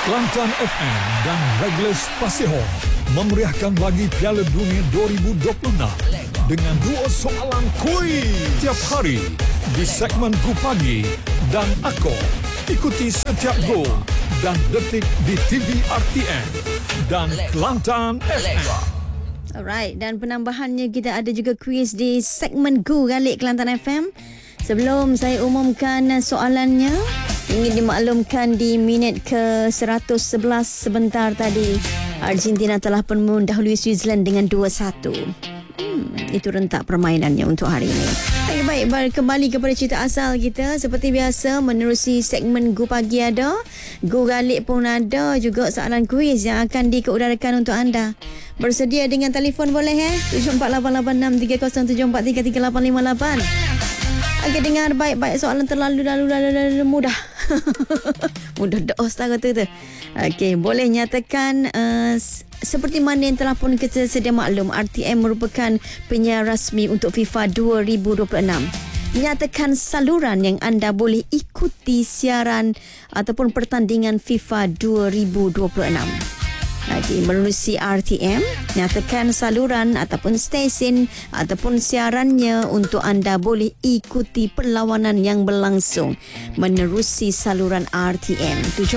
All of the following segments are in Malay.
Kelantan FM dan Regles Pasihon memeriahkan lagi Piala Dunia 2026 dengan dua soalan kuis tiap hari di segmen Gu Pagi dan Ako. Ikuti setiap gol dan detik di TV RTN dan Kelantan FM. Alright, dan penambahannya kita ada juga kuis di segmen Gu Galik Kelantan FM. Sebelum saya umumkan soalannya, ingin dimaklumkan di minit ke-111 sebentar tadi, Argentina telah pun mendahului Switzerland dengan 2-1. Itu rentak permainannya untuk hari ini. Baik, kembali kepada cerita asal kita. Seperti biasa, menerusi segmen Gu Pagi ada, Gu Galik pun ada juga soalan kuis yang akan dikeudarakan untuk anda. Bersedia dengan telefon boleh 74886307433858. Okey, dengar baik-baik, soalan terlalu mudah. Mudah dos tak kata tu. Okey, boleh nyatakan seperti mana yang telah pun kita sedia maklum, RTM merupakan penyiar rasmi untuk FIFA 2026. Nyatakan saluran yang anda boleh ikuti siaran ataupun pertandingan FIFA 2026. Menerusi RTM, nyatakan saluran ataupun stesen ataupun siarannya untuk anda boleh ikuti perlawanan yang berlangsung menerusi saluran RTM.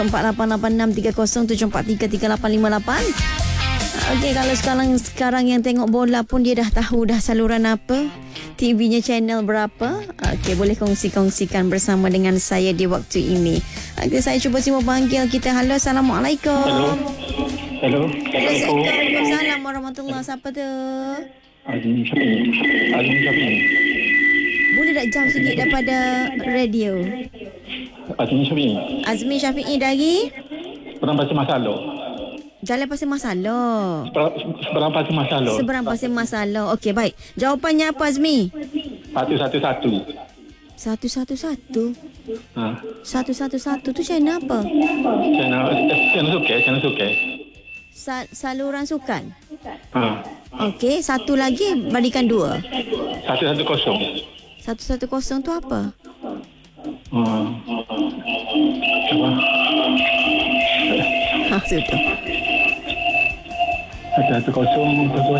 74863074333858. Okey, kalau sekarang yang tengok bola pun dia dah tahu dah saluran apa, TV-nya channel berapa. Okey, boleh kongsikan bersama dengan saya di waktu ini. Okey, saya cuba panggil kita. Halo, Assalamualaikum. Hello. Waalaikumsalam warahmatullahi. Siapa tu? Azmi Syafiq. Boleh tak jauh sikit daripada radio? Azmi Syafiq dari? Seberang Pasir Masalo. Jalan Pasir Masalo. Seberang Pasir Masalo. Seberang Pasir Masalo. Okey, baik. Jawapannya apa, Azmi? 111. 111. Ha. 111 tu channel apa? Channel sukai. Saluran sukan. Ha. Okey, satu lagi balikan 2. 110. 110 tu apa? Apa? Sudah. 110 tu.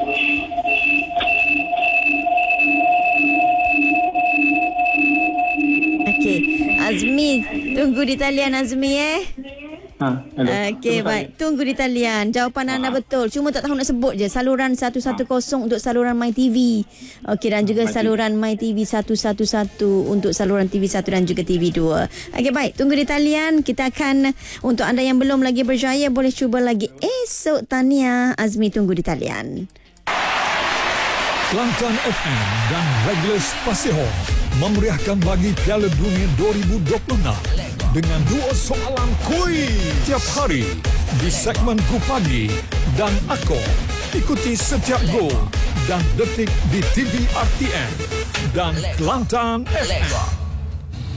Okey, Azmi, tunggu di talian Azmi Hello. Okey, baik. Tunggu di talian. Jawapan anda betul. Cuma tak tahu nak sebut je. Saluran 110 untuk saluran MyTV. Okey, dan juga saluran MyTV 111 untuk saluran TV1 dan juga TV2. Okey, baik. Tunggu di talian. Kita akan, untuk anda yang belum lagi berjaya, boleh cuba lagi esok. Tahniah. Azmi tunggu di talian. Kelantan FM dan Regles Pasihon memeriahkan lagi Piala Dunia 2026 dengan dua soalan kuis tiap hari di segmen Gu Pagi dan Ako. Ikuti setiap gol dan detik di TV RTN dan Kelantan FM.